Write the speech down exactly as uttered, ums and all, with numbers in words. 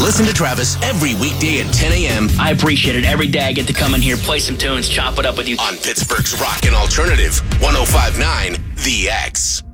Listen to Travis every weekday at ten a.m. I appreciate it. Every day I get to come in here, play some tunes, chop it up with you. On Pittsburgh's Rock and Alternative, one oh five point nine The X.